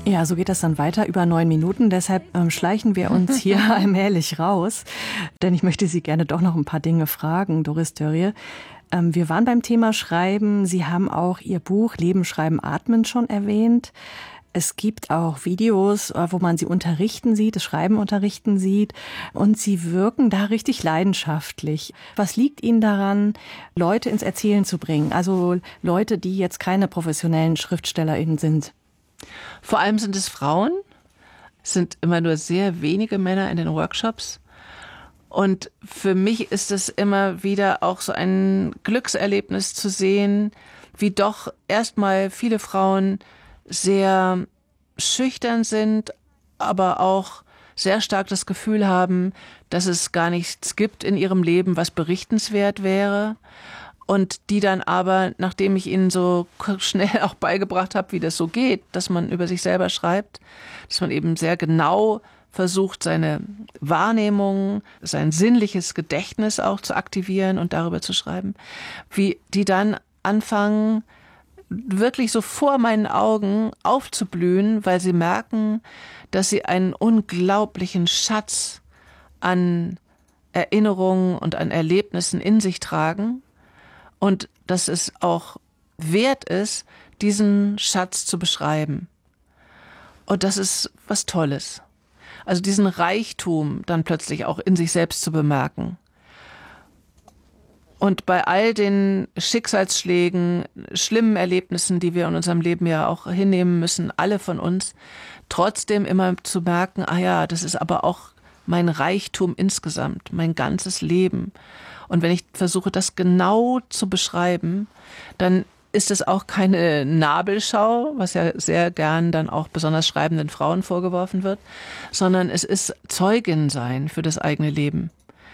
Ja, so geht das dann weiter über 9 Minuten. Deshalb schleichen wir uns hier allmählich raus. Denn ich möchte Sie gerne doch noch ein paar Dinge fragen, Doris Dörrie. Wir waren beim Thema Schreiben. Sie haben auch Ihr Buch Leben, Schreiben, Atmen schon erwähnt. Es gibt auch Videos, wo man Sie unterrichten sieht, das Schreiben unterrichten sieht. Und Sie wirken da richtig leidenschaftlich. Was liegt Ihnen daran, Leute ins Erzählen zu bringen? Also Leute, die jetzt keine professionellen SchriftstellerInnen sind. Vor allem sind es Frauen. Es sind immer nur sehr wenige Männer in den Workshops. Und für mich ist es immer wieder auch so ein Glückserlebnis zu sehen, wie doch erstmal viele Frauen sehr schüchtern sind, aber auch sehr stark das Gefühl haben, dass es gar nichts gibt in ihrem Leben, was berichtenswert wäre. Und die dann aber, nachdem ich ihnen so schnell auch beigebracht habe, wie das so geht, dass man über sich selber schreibt, dass man eben sehr genau versucht, seine Wahrnehmung, sein sinnliches Gedächtnis auch zu aktivieren und darüber zu schreiben, wie die dann anfangen, wirklich so vor meinen Augen aufzublühen, weil sie merken, dass sie einen unglaublichen Schatz an Erinnerungen und an Erlebnissen in sich tragen. Und dass es auch wert ist, diesen Schatz zu beschreiben. Und das ist was Tolles. Also diesen Reichtum dann plötzlich auch in sich selbst zu bemerken. Und bei all den Schicksalsschlägen, schlimmen Erlebnissen, die wir in unserem Leben ja auch hinnehmen müssen, alle von uns, trotzdem immer zu merken, ah ja, das ist aber auch mein Reichtum insgesamt, mein ganzes Leben. Und wenn ich versuche, das genau zu beschreiben, dann ist es auch keine Nabelschau, was ja sehr gern dann auch besonders schreibenden Frauen vorgeworfen wird, sondern es ist Zeugin sein für das eigene Leben.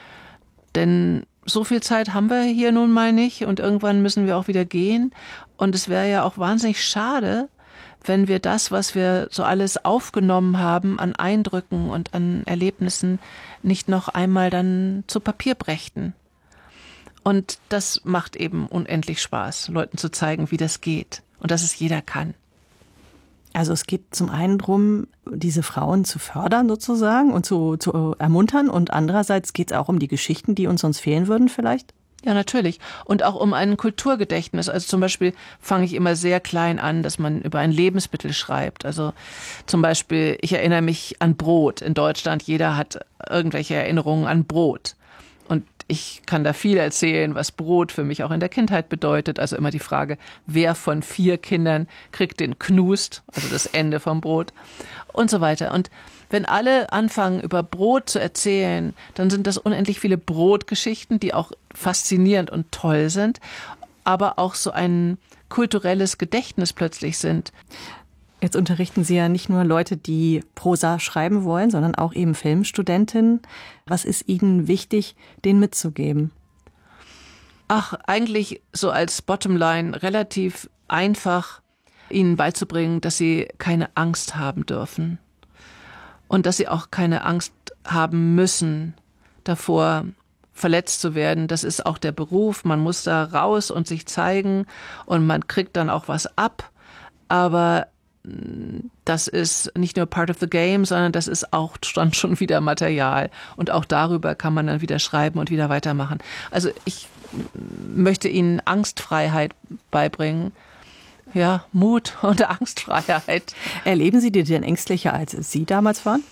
Denn so viel Zeit haben wir hier nun mal nicht und irgendwann müssen wir auch wieder gehen. Und es wäre ja auch wahnsinnig schade, wenn wir das, was wir so alles aufgenommen haben an Eindrücken und an Erlebnissen, nicht noch einmal dann zu Papier brächten. Und das macht eben unendlich Spaß, Leuten zu zeigen, wie das geht und dass es jeder kann. Also es geht zum einen darum, diese Frauen zu fördern sozusagen und zu ermuntern und andererseits geht es auch um die Geschichten, die uns sonst fehlen würden vielleicht? Ja, natürlich. Und auch um ein Kulturgedächtnis. Also zum Beispiel fange ich immer sehr klein an, dass man über ein Lebensmittel schreibt. Also zum Beispiel, ich erinnere mich an Brot. In Deutschland, jeder hat irgendwelche Erinnerungen an Brot. Und ich kann da viel erzählen, was Brot für mich auch in der Kindheit bedeutet. Also immer die Frage, wer von 4 Kindern kriegt den Knust, also das Ende vom Brot und so weiter. Und wenn alle anfangen, über Brot zu erzählen, dann sind das unendlich viele Brotgeschichten, die auch faszinierend und toll sind, aber auch so ein kulturelles Gedächtnis plötzlich sind. Jetzt unterrichten Sie ja nicht nur Leute, die Prosa schreiben wollen, sondern auch eben Filmstudentinnen. Was ist Ihnen wichtig, denen mitzugeben? Ach, eigentlich so als Bottomline relativ einfach, ihnen beizubringen, dass sie keine Angst haben dürfen. Und dass sie auch keine Angst haben müssen davor, verletzt zu werden. Das ist auch der Beruf. Man muss da raus und sich zeigen und man kriegt dann auch was ab. Aber das ist nicht nur part of the game, sondern das ist auch dann schon wieder Material. Und auch darüber kann man dann wieder schreiben und wieder weitermachen. Also ich möchte Ihnen Angstfreiheit beibringen. Ja, Mut und Angstfreiheit. Erleben Sie die denn ängstlicher, als Sie damals waren?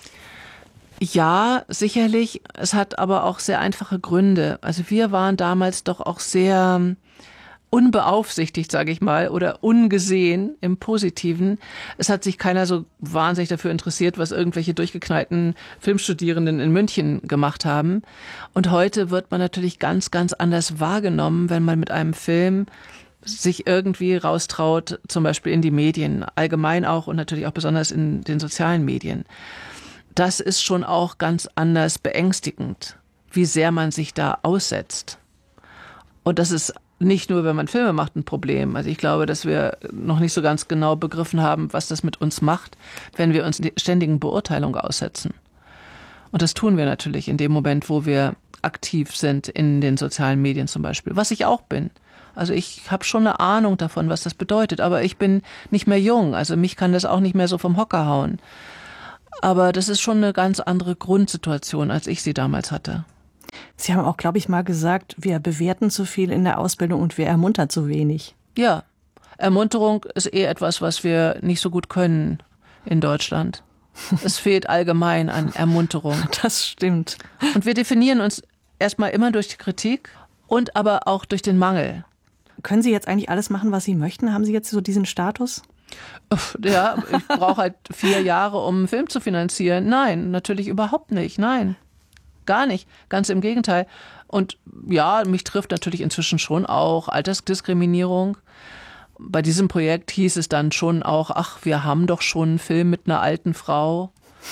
Ja, sicherlich. Es hat aber auch sehr einfache Gründe. Also wir waren damals doch auch sehr unbeaufsichtigt, sage ich mal, oder ungesehen im Positiven. Es hat sich keiner so wahnsinnig dafür interessiert, was irgendwelche durchgeknallten Filmstudierenden in München gemacht haben. Und heute wird man natürlich ganz, ganz anders wahrgenommen, wenn man mit einem Film sich irgendwie raustraut, zum Beispiel in die Medien, allgemein auch und natürlich auch besonders in den sozialen Medien. Das ist schon auch ganz anders beängstigend, wie sehr man sich da aussetzt. Und das ist nicht nur, wenn man Filme macht, ein Problem. Also ich glaube, dass wir noch nicht so ganz genau begriffen haben, was das mit uns macht, wenn wir uns ständigen Beurteilungen aussetzen. Und das tun wir natürlich in dem Moment, wo wir aktiv sind in den sozialen Medien zum Beispiel, was ich auch bin. Also ich habe schon eine Ahnung davon, was das bedeutet. Aber ich bin nicht mehr jung. Also mich kann das auch nicht mehr so vom Hocker hauen. Aber das ist schon eine ganz andere Grundsituation, als ich sie damals hatte. Sie haben auch, glaube ich, mal gesagt, wir bewerten zu viel in der Ausbildung und wir ermuntern zu wenig. Ja, Ermunterung ist etwas, was wir nicht so gut können in Deutschland. Es fehlt allgemein an Ermunterung. Das stimmt. Und wir definieren uns erstmal immer durch die Kritik und aber auch durch den Mangel. Können Sie jetzt eigentlich alles machen, was Sie möchten? Haben Sie jetzt so diesen Status? Ja, ich brauche halt 4 Jahre, um einen Film zu finanzieren. Nein, natürlich überhaupt nicht. Nein, gar nicht. Ganz im Gegenteil. Und ja, mich trifft natürlich inzwischen schon auch Altersdiskriminierung. Bei diesem Projekt hieß es dann schon auch, ach, wir haben doch schon einen Film mit einer alten Frau.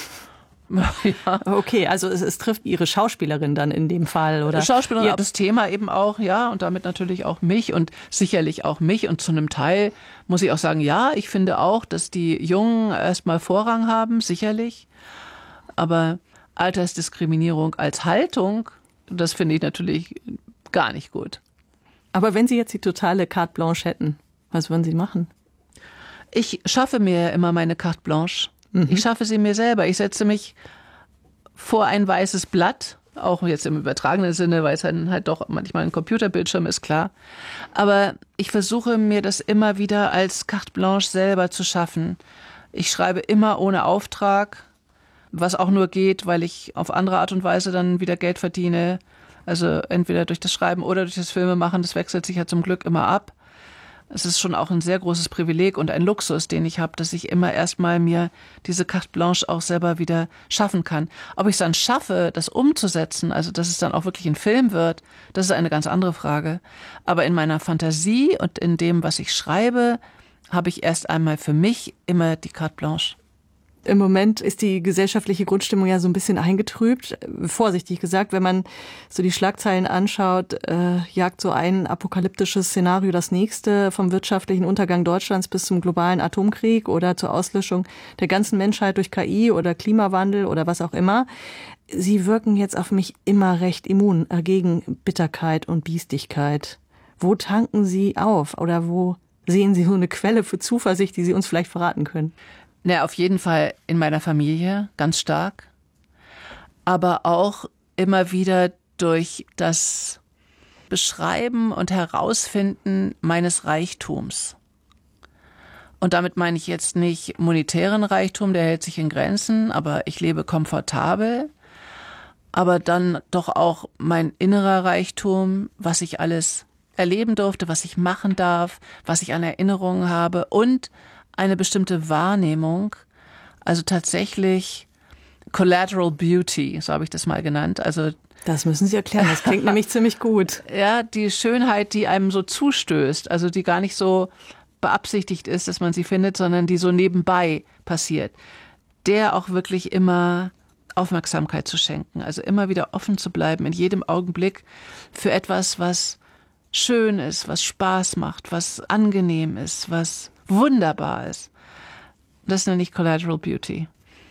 Ja. Okay, also es trifft Ihre Schauspielerin dann in dem Fall, oder? Schauspielerin, ja. Das Thema eben auch, ja, und damit natürlich auch mich und sicherlich auch mich. Und zu einem Teil muss ich auch sagen, ja, ich finde auch, dass die Jungen erstmal Vorrang haben, sicherlich. Aber Altersdiskriminierung als Haltung, das finde ich natürlich gar nicht gut. Aber wenn Sie jetzt die totale Carte Blanche hätten, was würden Sie machen? Ich schaffe mir immer meine Carte Blanche. Ich schaffe sie mir selber. Ich setze mich vor ein weißes Blatt, auch jetzt im übertragenen Sinne, weil es dann halt doch manchmal ein Computerbildschirm ist, klar. Aber ich versuche mir das immer wieder als Carte Blanche selber zu schaffen. Ich schreibe immer ohne Auftrag, was auch nur geht, weil ich auf andere Art und Weise dann wieder Geld verdiene. Also entweder durch das Schreiben oder durch das Filmemachen, das wechselt sich ja zum Glück immer ab. Es ist schon auch ein sehr großes Privileg und ein Luxus, den ich habe, dass ich immer erstmal mir diese Carte Blanche auch selber wieder schaffen kann. Ob ich es dann schaffe, das umzusetzen, also dass es dann auch wirklich ein Film wird, das ist eine ganz andere Frage. Aber in meiner Fantasie und in dem, was ich schreibe, habe ich erst einmal für mich immer die Carte Blanche. Im Moment ist die gesellschaftliche Grundstimmung ja so ein bisschen eingetrübt. Vorsichtig gesagt, wenn man so die Schlagzeilen anschaut, jagt so ein apokalyptisches Szenario das nächste, vom wirtschaftlichen Untergang Deutschlands bis zum globalen Atomkrieg oder zur Auslöschung der ganzen Menschheit durch KI oder Klimawandel oder was auch immer. Sie wirken jetzt auf mich immer recht immun gegen Bitterkeit und Biestigkeit. Wo tanken Sie auf oder wo sehen Sie so eine Quelle für Zuversicht, die Sie uns vielleicht verraten können? Na, auf jeden Fall in meiner Familie, ganz stark. Aber auch immer wieder durch das Beschreiben und Herausfinden meines Reichtums. Und damit meine ich jetzt nicht monetären Reichtum, der hält sich in Grenzen, aber ich lebe komfortabel. Aber dann doch auch mein innerer Reichtum, was ich alles erleben durfte, was ich machen darf, was ich an Erinnerungen habe und eine bestimmte Wahrnehmung, also tatsächlich Collateral Beauty, so habe ich das mal genannt. Also das müssen Sie erklären, das klingt nämlich ziemlich gut. Ja, die Schönheit, die einem so zustößt, also die gar nicht so beabsichtigt ist, dass man sie findet, sondern die so nebenbei passiert, der auch wirklich immer Aufmerksamkeit zu schenken, also immer wieder offen zu bleiben in jedem Augenblick für etwas, was schön ist, was Spaß macht, was angenehm ist, was wunderbar ist. Das nenne ich Collateral Beauty.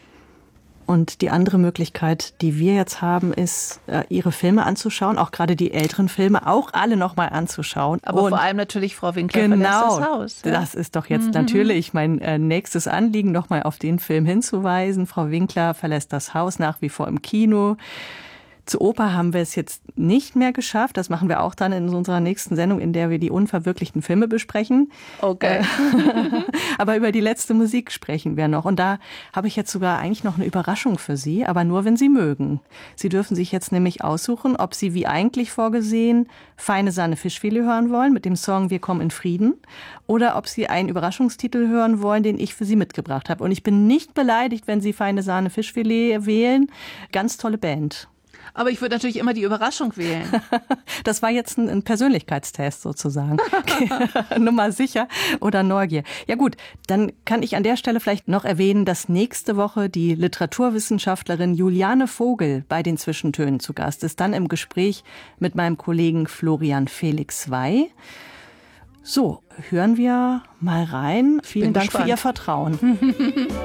Und die andere Möglichkeit, die wir jetzt haben, ist, Ihre Filme anzuschauen, auch gerade die älteren Filme, auch alle nochmal anzuschauen. Aber vor allem natürlich Frau Winkler verlässt das Haus. Ja? Das ist doch jetzt natürlich mein nächstes Anliegen, nochmal auf den Film hinzuweisen. Frau Winkler verlässt das Haus, nach wie vor im Kino. Zur Oper haben wir es jetzt nicht mehr geschafft. Das machen wir auch dann in unserer nächsten Sendung, in der wir die unverwirklichten Filme besprechen. Okay. Aber über die letzte Musik sprechen wir noch. Und da habe ich jetzt sogar eigentlich noch eine Überraschung für Sie, aber nur, wenn Sie mögen. Sie dürfen sich jetzt nämlich aussuchen, ob Sie wie eigentlich vorgesehen Feine Sahne Fischfilet hören wollen mit dem Song Wir kommen in Frieden oder ob Sie einen Überraschungstitel hören wollen, den ich für Sie mitgebracht habe. Und ich bin nicht beleidigt, wenn Sie Feine Sahne Fischfilet wählen. Ganz tolle Band. Aber ich würde natürlich immer die Überraschung wählen. Das war jetzt ein Persönlichkeitstest sozusagen. Nummer sicher oder Neugier. Ja gut, dann kann ich an der Stelle vielleicht noch erwähnen, dass nächste Woche die Literaturwissenschaftlerin Juliane Vogel bei den Zwischentönen zu Gast ist. Dann im Gespräch mit meinem Kollegen Florian Felix Wey. So, hören wir mal rein. Vielen Dank für Ihr Vertrauen.